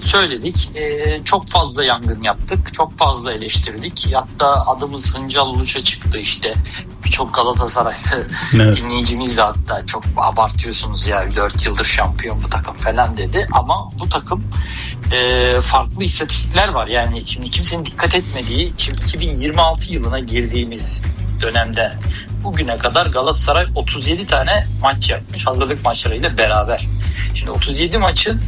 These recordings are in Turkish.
söyledik. Çok fazla yangın yaptık. Çok fazla eleştirdik. Hatta adımız Hıncal Uluç'a çıktı işte. Birçok Galatasaraylı dinleyicimiz de hatta çok abartıyorsunuz ya 4 yıldır şampiyon bu takım falan dedi. Ama bu takım farklı istatistikler var. Yani şimdi kimsenin dikkat etmediği 2026 yılına girdiğimiz dönemde bugüne kadar Galatasaray 37 tane maç yapmış. Hazırlık maçlarıyla beraber. Şimdi 37 maçın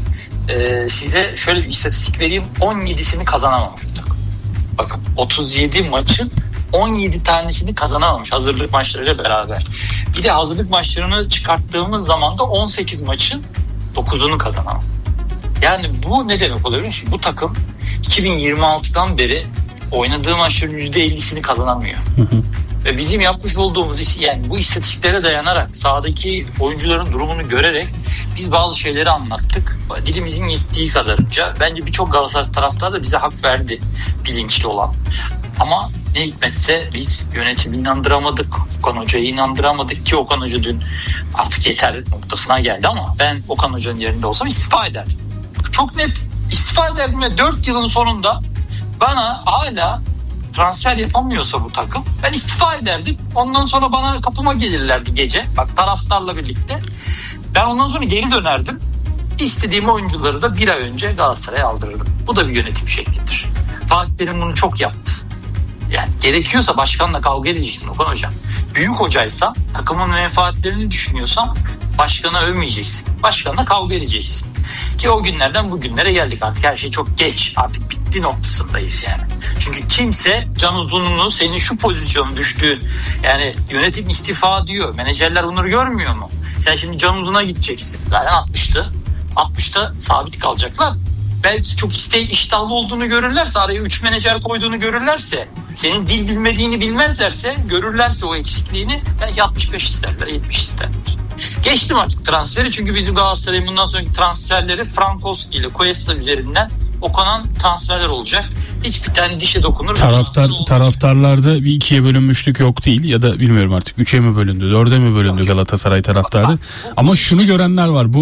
size şöyle bir istatistik vereyim. 17'sini kazanamamış bu takım. Bakın 37 maçın 17 tanesini kazanamamış hazırlık maçlarıyla beraber. Bir de hazırlık maçlarını çıkarttığımız zaman da 18 maçın 9'unu kazanamamış. Yani bu ne demek oluyor? Şimdi bu takım 2026'dan beri oynadığı maçların %50'sini kazanamıyor. Ve bizim yapmış olduğumuz yani bu istatistiklere dayanarak sahadaki oyuncuların durumunu görerek biz bazı şeyleri anlattık. Dilimizin yettiği kadarınca bence birçok Galatasaray taraftarı da bize hak verdi bilinçli olan. Ama ne hikmetse biz yönetimi inandıramadık. Okan Hoca'yı inandıramadık ki Okan Hoca dün artık yeter noktasına geldi ama ben Okan Hoca'nın yerinde olsam istifa ederdim. Çok net istifa ederdim ve 4 yılın sonunda bana hala transfer yapamıyorsa bu takım ben istifa ederdim. Ondan sonra bana kapıma gelirlerdi gece. Bak taraftarla birlikte. Ben ondan sonra geri dönerdim. İstediğim oyuncuları da bir ay önce Galatasaray'a aldırırdım. Bu da bir yönetim şeklidir. Fatih Terim bunu çok yaptı. Yani gerekiyorsa başkanla kavga edeceksin Okan Hocam. Büyük hocaysan, takımın menfaatlerini düşünüyorsan başkanı övmeyeceksin. Başkanla kavga edeceksin. Ki o günlerden bugünlere geldik artık. Her şey çok geç. Artık bitti noktasındayız yani. Çünkü kimse can uzunluğunu senin şu pozisyona düştüğün yani yönetim istifa diyor. Menajerler bunları görmüyor mu? Sen şimdi can uzuna gideceksin. Zaten 60'ta sabit kalacaklar. Belki çok iştahlı olduğunu görürlerse, araya 3 menajer koyduğunu görürlerse, senin dil bilmediğini bilmezlerse, görürlerse o eksikliğini belki 65 isterler, 70 isterler. Geçtim artık transferi çünkü bizim Galatasaray'ın bundan sonraki transferleri Frankowski ile Cuesta üzerinden okunan transferler olacak. Hiçbir tane dişe dokunur. Taraftarlarda bir ikiye bölünmüşlük yok değil ya da bilmiyorum artık 3'e mi bölündü 4'e mi bölündü Galatasaray taraftarı. Ama şunu görenler var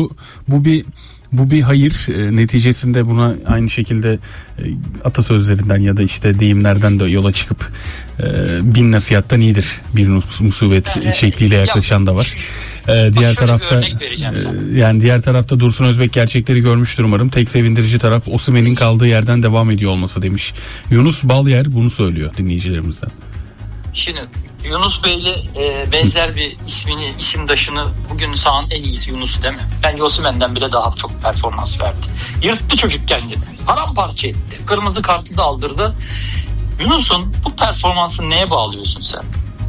bu bir hayır neticesinde buna aynı şekilde atasözlerinden ya da işte deyimlerden de yola çıkıp bin nasihattan iyidir bir musibet şekliyle yaklaşan da var. Diğer tarafta yani diğer tarafta Dursun Özbek gerçekleri görmüştür umarım. Tek sevindirici taraf Osimhen'in kaldığı yerden devam ediyor olması demiş. Yunus Balyer bunu söylüyor dinleyicilerimizden. Şimdi Yunus Bey'le benzer bir isimdaşını bugün sahanın en iyisi Yunus değil mi? Bence Osimhen'den bile daha çok performans verdi. Yırttı çocuk kendini. Paramparça etti. Kırmızı kartı da aldırdı. Yunus'un bu performansını neye bağlıyorsun sen?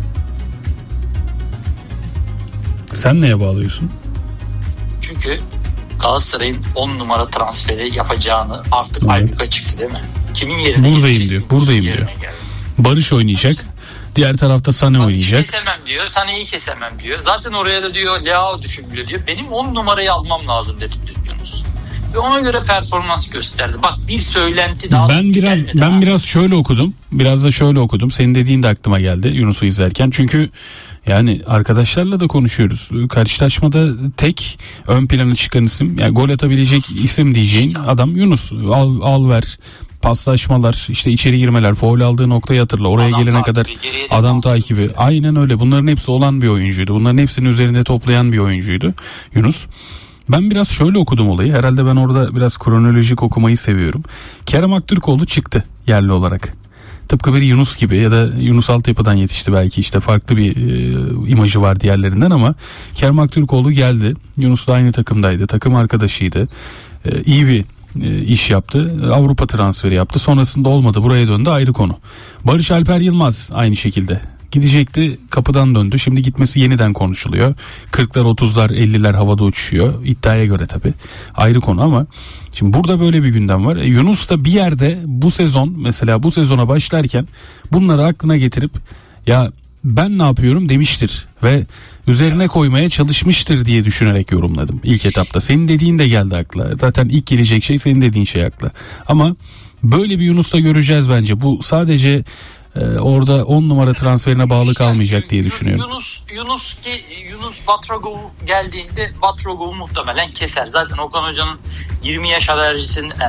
Sen neye bağlıyorsun? Çünkü Galatasaray'ın 10 numara transferi yapacağını artık ayyuka çıktı değil mi? Kimin yerine Buradayım diyor. Barış oynayacak. Diğer tarafta Sané oynayacak. Kesemem diyor. Sané'yi kesemem diyor. Zaten oraya da diyor Leao düşünülüyor diyor. Benim 10 numarayı almam lazım dedi Yunus. Ve ona göre performans gösterdi. Bak bir söylenti daha. Ben biraz şöyle okudum. Biraz da şöyle okudum. Senin dediğin de aklıma geldi Yunus'u izlerken. Çünkü yani arkadaşlarla da konuşuyoruz. Karşılaşmada tek ön plana çıkan isim, yani gol atabilecek isim diyeceğin adam Yunus. Al ver. Paslaşmalar, işte içeri girmeler, faul aldığı noktayı hatırla. Oraya adam gelene kadar adam takibi. Aynen öyle. Bunların hepsi olan bir oyuncuydu. Bunların hepsinin üzerinde toplayan bir oyuncuydu Yunus. Ben biraz şöyle okudum olayı. Herhalde ben orada biraz kronolojik okumayı seviyorum. Kerem Aktürkoğlu çıktı yerli olarak. Tıpkı bir Yunus gibi ya da Yunus altyapıdan yetişti belki, işte farklı bir imajı var diğerlerinden ama Kerem Aktürkoğlu geldi. Yunus da aynı takımdaydı. Takım arkadaşıydı. İyi bir iş yaptı. Avrupa transferi yaptı. Sonrasında olmadı. Buraya döndü, ayrı konu. Barış Alper Yılmaz aynı şekilde. Gidecekti, kapıdan döndü. Şimdi gitmesi yeniden konuşuluyor. 40'lar 30'lar 50'ler havada uçuşuyor. İddiaya göre tabii. Ayrı konu ama şimdi burada böyle bir gündem var. Yunus da bir yerde bu sezon, mesela bu sezona başlarken bunları aklına getirip ya ben ne yapıyorum demiştir ve üzerine koymaya çalışmıştır diye düşünerek yorumladım ilk etapta. Senin dediğin de geldi akla. Zaten ilk gelecek şey senin dediğin şey akla. Ama böyle bir Yunus da göreceğiz bence. Bu sadece orada 10 numara transferine bağlı kalmayacak diye düşünüyorum. Yunus Batragov geldiğinde Batragov'u muhtemelen keser. Zaten Okan Hoca'nın 20 yaş alerjisinin